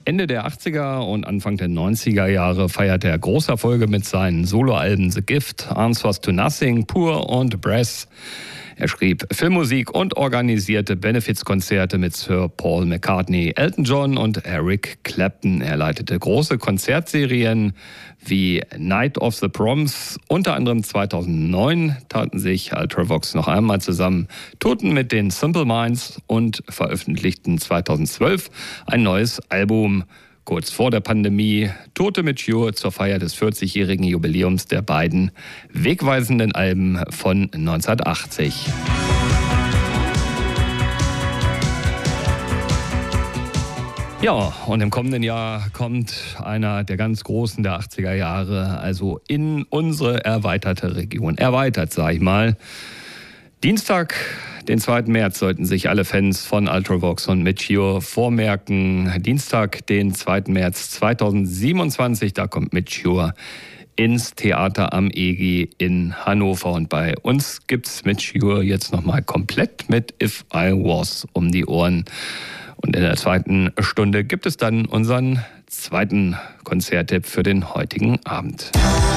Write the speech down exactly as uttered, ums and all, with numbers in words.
Ende der achtziger und Anfang der neunziger Jahre feierte er Großerfolge mit seinen Soloalben The Gift, Answers to Nothing, Pur und Breath. Er schrieb Filmmusik und organisierte Benefizkonzerte mit Sir Paul McCartney, Elton John und Eric Clapton. Er leitete große Konzertserien wie Night of the Proms. Unter anderem zweitausendneun taten sich Ultravox noch einmal zusammen, tourten mit den Simple Minds und veröffentlichten zweitausendzwölf ein neues Album. Kurz vor der Pandemie tourte mit Cure zur Feier des vierzigjährigen Jubiläums der beiden wegweisenden Alben von neunzehnhundertachtzig. Ja, und im kommenden Jahr kommt einer der ganz Großen der achtziger Jahre, also in unsere erweiterte Region. Erweitert, sag ich mal. Dienstag, den zweiten März, sollten sich alle Fans von Ultravox und mit Cure vormerken. Dienstag, den zweiten März zweitausendsiebenundzwanzig, da kommt mit Cure ins Theater am E G in Hannover. Und bei uns gibt's mit Cure jetzt nochmal komplett mit If I Was um die Ohren. Und in der zweiten Stunde gibt es dann unseren zweiten Konzerttipp für den heutigen Abend.